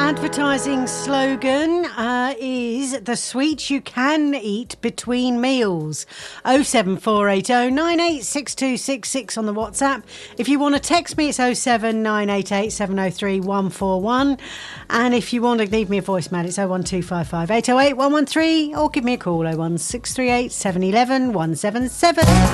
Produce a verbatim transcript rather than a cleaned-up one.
advertising slogan uh, is the sweets you can eat between meals. oh seven four eight oh nine eight six two six six on the WhatsApp. If you want to text me, it's oh seven nine eight eight seven oh three one four one. And if you want to leave me a voicemail, it's oh one two five five eight oh eight one one three, or give me a call oh one six three eight seven one one one seven seven.